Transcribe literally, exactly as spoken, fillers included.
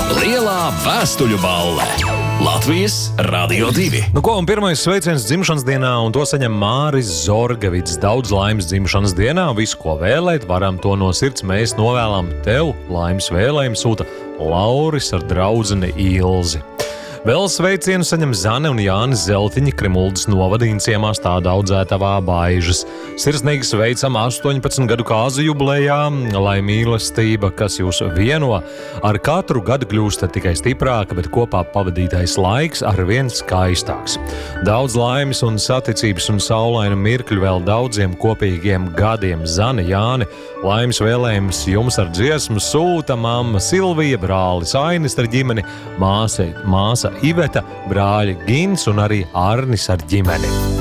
Lielā vēstuļu balle. Latvijas Radio divi. Nu ko, un pirmais sveiciens dzimšanas dienā, un to saņem Māris Zorgavits. Daudz laimes dzimšanas dienā, visu, ko vēlēt, varam to no sirds mēs novēlam tev. Laimes vēlējumu sūta Lauris ar draudzeni Ilzi. Vēl sveicienu saņem Zane un Jānis Zeltiņi Krimuldas novadīna ciemā stāda audzētavā Baižas. Sirsnīgi sveicam astoņpadsmit gadu kāzu jubilejā, lai mīlestība, kas jūs vieno, ar katru gadu kļūstat tikai stiprāka, bet kopā pavadītais laiks arvien skaistāks. Daudz laimes un saticības un saulaina mirkļu vēl daudziem kopīgiem gadiem. Zane, Jāni, laimes vēlējums jums ar dziesmu sūta mamma Silvija, brālis Ainis ar ģimeni, māsa, māsa Iveta, brāļi Gins un arī Arnis ar ģimeni.